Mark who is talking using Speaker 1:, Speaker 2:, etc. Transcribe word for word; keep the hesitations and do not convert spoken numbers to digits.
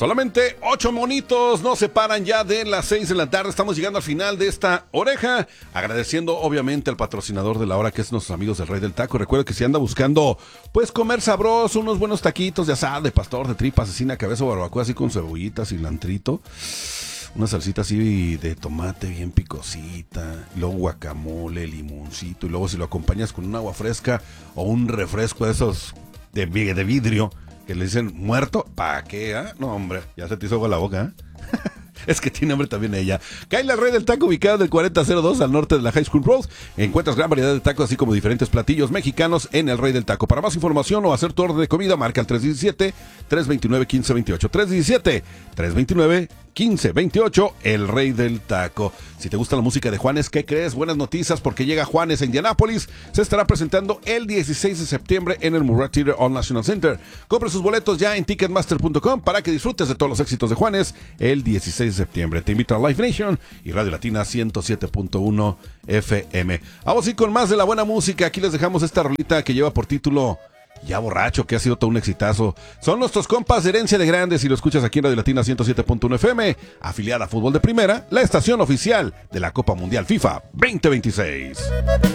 Speaker 1: Solamente ocho monitos nos separan ya de las seis de la tarde. Estamos llegando al final de esta oreja. Agradeciendo obviamente al patrocinador de la hora, que es nuestros amigos del Rey del Taco. Recuerda que si anda buscando, pues comer sabroso, unos buenos taquitos de asada, de pastor, de tripa, asesina, cabeza o barbacoa, así con cebollitas, cilantrito, una salsita así de tomate bien picosita, y luego guacamole, limoncito, y luego si lo acompañas con un agua fresca o un refresco de esos de, de vidrio, que le dicen muerto, ¿para qué? Eh? No, hombre, ya se te hizo agua la boca, ¿eh? Es que tiene hambre también ella. Kayla, el Rey del Taco, ubicado en el cuarenta cero dos al norte de la High School Road. Encuentras gran variedad de tacos, así como diferentes platillos mexicanos en el Rey del Taco. Para más información o hacer tu orden de comida, marca el tres uno siete, tres dos nueve, uno cinco dos ocho. tres uno siete, tres dos nueve, uno cinco dos ocho, el Rey del Taco. Si te gusta la música de Juanes, ¿qué crees? Buenas noticias, porque llega Juanes a Indianápolis. Se estará presentando el dieciséis de septiembre en el Murat Theater All National Center. Compre sus boletos ya en ticketmaster punto com para que disfrutes de todos los éxitos de Juanes el dieciséis de septiembre. Te invito a Live Nation y Radio Latina ciento siete punto uno F M. Vamos a ir con más de la buena música. Aquí les dejamos esta rolita que lleva por título Ya Borracho, que ha sido todo un exitazo. Son nuestros compas de Herencia de Grandes y lo escuchas aquí en Radio Latina ciento siete punto uno F M, afiliada a Fútbol de Primera, la estación oficial de la Copa Mundial FIFA veinte veintiséis.